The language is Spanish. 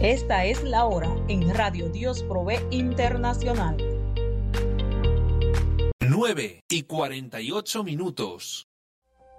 Esta es la hora en Radio Dios Provee Internacional. 9:48.